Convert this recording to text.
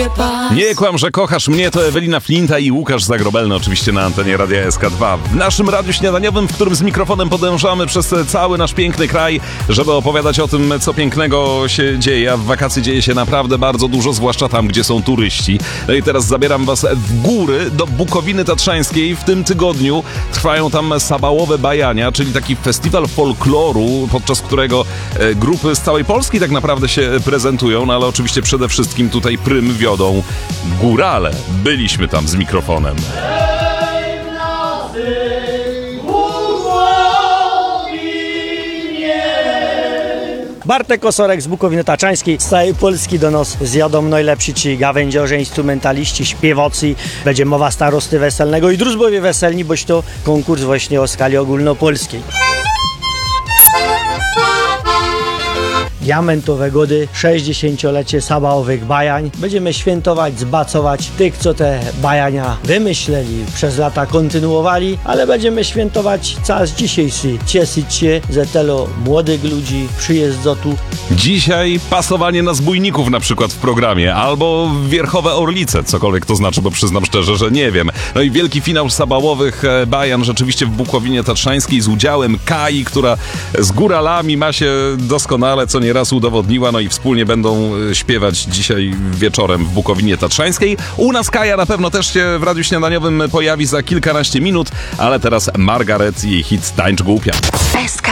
mogę pas. Nie kłam, że kochasz mnie, to Ewelina Flinta i Łukasz Zagrobelny, oczywiście na antenie Radia SK2. W naszym radiu śniadaniowym, w którym z mikrofonem podążamy przez cały nasz piękny kraj, żeby opowiadać o tym, co pięknego się dzieje. A w wakacje dzieje się naprawdę bardzo dużo, zwłaszcza tam, gdzie są turyści. No i teraz zabieram was w góry, do Bukowiny Tatrzańskiej. W tym tygodniu trwają tam sabałowe bajania, czyli taki festiwal folkloru, podczas którego grupy z całej Polski tak naprawdę się prezentują, no ale oczywiście przede wszystkim tutaj prym wiodą górale. Byliśmy tam z mikrofonem. Bartek Osorek z Bukowiny Tatrzańskiej. Z całej Polski do nas zjadą najlepsi ci gawędziarze, instrumentaliści, śpiewacy. Będzie mowa starosty weselnego i druzbowie weselni, boś to konkurs właśnie o skali ogólnopolskiej. Diamentowe gody, 60-lecie sabałowych bajań. Będziemy świętować, zbacować tych, co te bajania wymyśleli, przez lata kontynuowali, ale będziemy świętować czas dzisiejszy. Cieszyć się, że tylu młodych ludzi przyjeżdża tu. Dzisiaj pasowanie na zbójników na przykład w programie, albo wierchowe orlice, cokolwiek to znaczy, bo przyznam szczerze, że nie wiem. No i wielki finał sabałowych bajan rzeczywiście w Bukowinie Tatrzańskiej z udziałem Kai, która z góralami ma się doskonale, co nieraz udowodniła, no i wspólnie będą śpiewać dzisiaj wieczorem w Bukowinie Tatrzańskiej. U nas Kaja na pewno też się w Radiu Śniadaniowym pojawi za kilkanaście minut, ale teraz Margaret i jej hit Tańcz Głupia. SK